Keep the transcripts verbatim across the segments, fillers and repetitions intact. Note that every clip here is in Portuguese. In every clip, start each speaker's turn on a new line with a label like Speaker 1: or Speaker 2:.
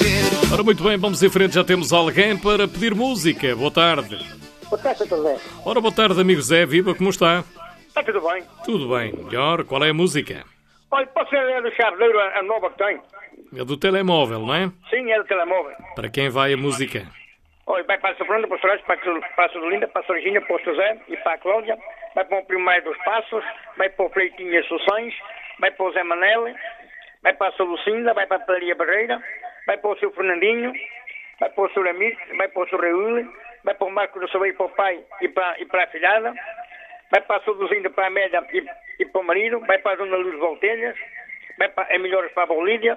Speaker 1: Ora, muito bem, vamos em frente, já temos alguém para pedir música. Boa tarde.
Speaker 2: Boa tarde, doutor Zé.
Speaker 1: Ora, boa tarde, amigo Zé, viva, como está?
Speaker 2: Está tudo bem?
Speaker 1: Tudo bem, melhor, qual é a música?
Speaker 2: Olha, pode ser a do Chavedeiro, a a nova que tem?
Speaker 1: É do telemóvel, não é?
Speaker 2: Sim, é do telemóvel.
Speaker 1: Para quem vai a música?
Speaker 2: Olha, vai para a Sofranda, para o Soares, para a Solinda, para a Sorginha, para o José e para a Cláudia. Vai para o Primeiro dos Passos, vai para o Freitinho Assunções, vai para o Zé Manel, vai para a Sua Lucinda, vai para a Padaria Barreira, vai para o seu Fernandinho, vai para o seu Ramiro, vai para o seu Raul, vai para o Marco do Sabeiro, para o pai e para, e para a filhada, vai para a Sua Lucinda, para a Amélia e, e para o marido, vai para a Dona Luz Voltelhas, vai para a Melhores para a Bolívia,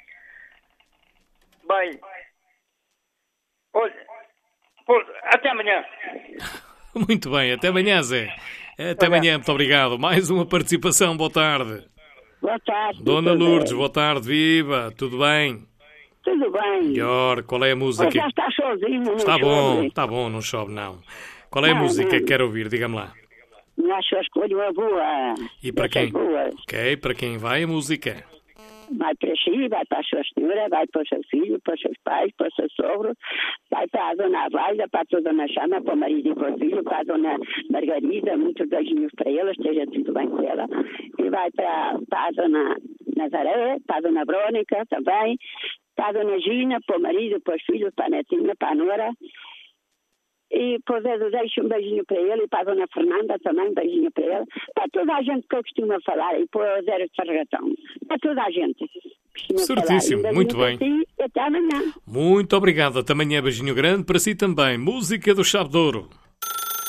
Speaker 2: vai... Olha, pois, até amanhã.
Speaker 1: Muito bem, até amanhã, Zé. Até
Speaker 2: Olá.
Speaker 1: amanhã, muito obrigado. Mais uma participação, boa tarde.
Speaker 3: Boa tarde.
Speaker 1: Dona
Speaker 3: doutor
Speaker 1: Lourdes,
Speaker 3: Zé.
Speaker 1: boa tarde, viva, tudo bem?
Speaker 3: Tudo bem.
Speaker 1: Melhor, qual é a
Speaker 3: Você
Speaker 1: música?
Speaker 3: já está sozinho, não
Speaker 1: Está bom,
Speaker 3: chove.
Speaker 1: está bom, não chove não. Qual é a
Speaker 3: Não,
Speaker 1: música
Speaker 3: não.
Speaker 1: que quer ouvir? Diga-me lá.
Speaker 3: Não acho a escolha uma boa.
Speaker 1: E para
Speaker 3: Dessas
Speaker 1: quem?
Speaker 3: boas.
Speaker 1: Ok, para quem vai a música?
Speaker 3: Vai para si, vai para a sua senhora, vai para o seu filho, para os seus pais, para o seu sogro, vai para a dona Avaida, para a dona Chama, para o marido e para o filho, para a dona Margarida, muitos beijinhos para ela, esteja tudo bem com ela. E vai para, para a dona Nazaré, para a dona Brônica também, para a dona Gina, para o marido, para os filhos, para a netinha, para a nora. E para o Zé do Deixo um beijinho para ele, e para a dona Fernanda também um beijinho para ele, para toda a gente que eu costumo falar, e para o Zé de Sargatão, para toda a gente. que costumo
Speaker 1: Certíssimo,
Speaker 3: falar. Um
Speaker 1: muito
Speaker 3: beijinho
Speaker 1: bem.
Speaker 3: para si, e até amanhã.
Speaker 1: Muito obrigado, até amanhã, beijinho grande para si também. Música do Chave de Ouro.